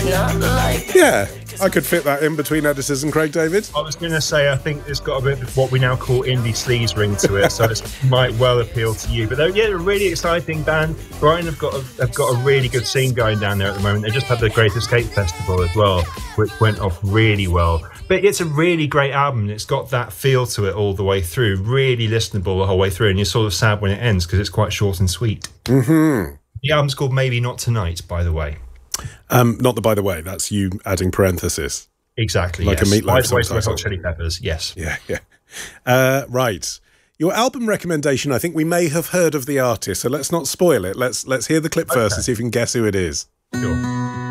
Yeah, I could fit that in between Editors and Craig David. I was going to say, I think it's got a bit of what we now call indie sleaze ring to it, so it might well appeal to you. But they're a really exciting band. Brighton have got a really good scene going down there at the moment. They just had the Great Escape Festival as well, which went off really well. But it's a really great album. It's got that feel to it all the way through, really listenable the whole way through, and you're sort of sad when it ends because it's quite short and sweet. Mm-hmm. The album's called Maybe Not Tonight, by the way. Not the by the way, that's you adding parenthesis. Exactly, like yes. a Meatloaf By Hot Chili Peppers, yes. Yeah. Right. Your album recommendation, I think we may have heard of the artist, so let's not spoil it. Let's hear the clip first and see if we can guess who it is. Sure.